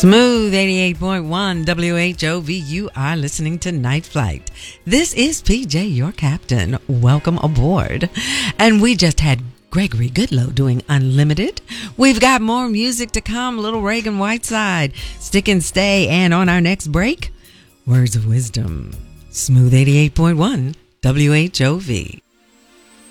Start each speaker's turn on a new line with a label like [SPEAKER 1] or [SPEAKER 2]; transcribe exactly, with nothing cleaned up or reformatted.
[SPEAKER 1] Smooth eighty-eight point one W H O V. You are listening to Night Flight. This is P J, your captain. Welcome aboard. And we just had Gregory Goodlow doing Unlimited. We've got more music to come. Little Reagan Whiteside, Stick and Stay. And on our next break, Words of Wisdom. Smooth eighty-eight point one W H O V.